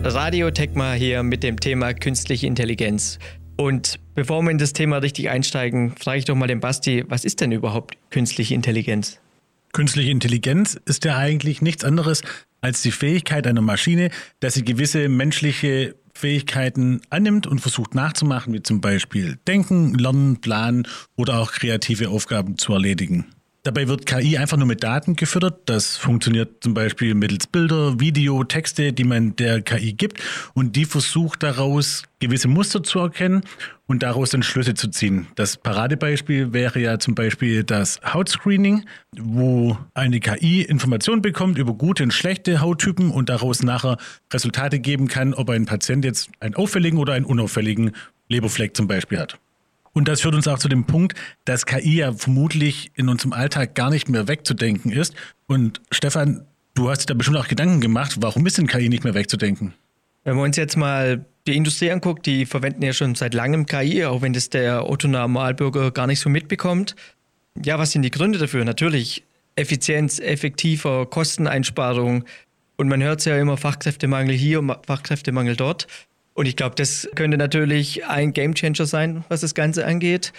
Radio Tecma hier mit dem Thema künstliche Intelligenz. Und bevor wir in das Thema richtig einsteigen, frage ich doch mal den Basti, was ist denn überhaupt künstliche Intelligenz? Künstliche Intelligenz ist ja eigentlich nichts anderes als die Fähigkeit einer Maschine, dass sie gewisse menschliche Fähigkeiten annimmt und versucht nachzumachen, wie zum Beispiel Denken, Lernen, Planen oder auch kreative Aufgaben zu erledigen. Dabei wird KI einfach nur mit Daten gefüttert. Das funktioniert zum Beispiel mittels Bilder, Video, Texte, die man der KI gibt. Und die versucht daraus gewisse Muster zu erkennen und daraus dann Schlüsse zu ziehen. Das Paradebeispiel wäre ja zum Beispiel das Hautscreening, wo eine KI Informationen bekommt über gute und schlechte Hauttypen und daraus nachher Resultate geben kann, ob ein Patient jetzt einen auffälligen oder einen unauffälligen Leberfleck zum Beispiel hat. Und das führt uns auch zu dem Punkt, dass KI ja vermutlich in unserem Alltag gar nicht mehr wegzudenken ist. Und Stefan, du hast dir da bestimmt auch Gedanken gemacht, warum ist denn KI nicht mehr wegzudenken? Wenn wir uns jetzt mal die Industrie anguckt, die verwenden ja schon seit langem KI, auch wenn das der Otto-Normalbürger gar nicht so mitbekommt. Ja, was sind die Gründe dafür? Natürlich Effizienz, effektiver, Kosteneinsparung. Und man hört es ja immer, Fachkräftemangel hier, Fachkräftemangel dort. Und ich glaube, das könnte natürlich ein Gamechanger sein, was das Ganze angeht.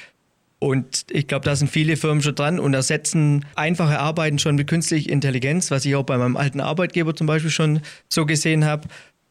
Und ich glaube, da sind viele Firmen schon dran und ersetzen einfache Arbeiten schon mit künstlicher Intelligenz, was ich auch bei meinem alten Arbeitgeber zum Beispiel schon so gesehen habe.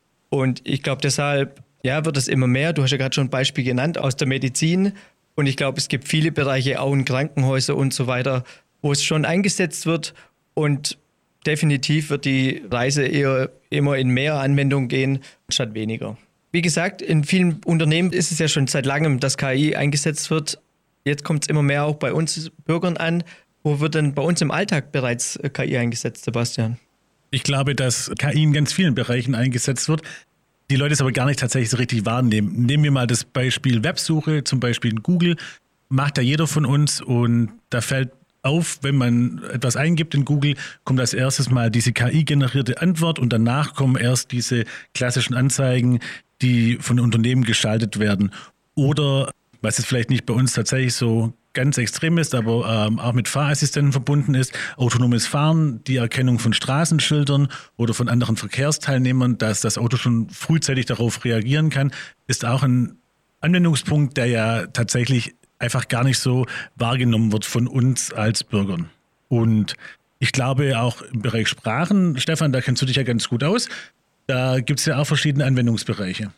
Und ich glaube, deshalb wird es immer mehr. Du hast ja gerade schon ein Beispiel genannt aus der Medizin. Und ich glaube, es gibt viele Bereiche, auch in Krankenhäusern und so weiter, wo es schon eingesetzt wird. Und definitiv wird die Reise eher immer in mehr Anwendungen gehen, statt weniger. Wie gesagt, in vielen Unternehmen ist es ja schon seit langem, dass KI eingesetzt wird. Jetzt kommt es immer mehr auch bei uns Bürgern an. Wo wird denn bei uns im Alltag bereits KI eingesetzt, Sebastian? Ich glaube, dass KI in ganz vielen Bereichen eingesetzt wird. Die Leute es aber gar nicht tatsächlich so richtig wahrnehmen. Nehmen wir mal das Beispiel Websuche, zum Beispiel in Google. Macht ja jeder von uns und da fällt auf, wenn man etwas eingibt in Google, kommt als erstes mal diese KI-generierte Antwort und danach kommen erst diese klassischen Anzeigen, die von Unternehmen geschaltet werden. Oder, was jetzt vielleicht nicht bei uns tatsächlich so ganz extrem ist, aber auch mit Fahrassistenten verbunden ist, autonomes Fahren, die Erkennung von Straßenschildern oder von anderen Verkehrsteilnehmern, dass das Auto schon frühzeitig darauf reagieren kann, ist auch ein Anwendungspunkt, der ja tatsächlich einfach gar nicht so wahrgenommen wird von uns als Bürgern. Und ich glaube auch im Bereich Sprachen, Stefan, da kennst du dich ja ganz gut aus, da gibt es ja auch verschiedene Anwendungsbereiche.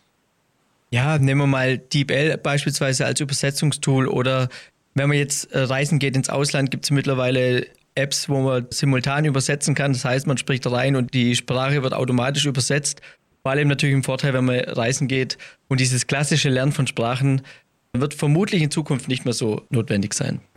Ja, nehmen wir mal DeepL beispielsweise als Übersetzungstool oder wenn man jetzt reisen geht ins Ausland, gibt es mittlerweile Apps, wo man simultan übersetzen kann. Das heißt, man spricht rein und die Sprache wird automatisch übersetzt. Vor allem natürlich ein Vorteil, wenn man reisen geht. Und dieses klassische Lernen von Sprachen wird vermutlich in Zukunft nicht mehr so notwendig sein.